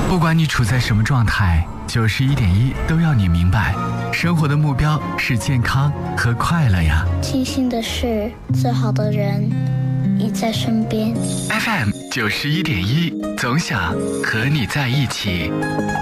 不管你处在什么状态，91.1都要你明白，生活的目标是健康和快乐呀。 庆幸的是，最好的人已在身边。 FM 91.1，总想和你在一起。